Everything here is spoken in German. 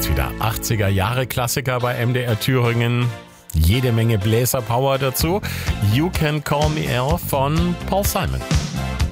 ist wieder 80er Jahre Klassiker bei MDR Thüringen. Jede Menge Bläserpower dazu. You Can Call Me Al von Paul Simon.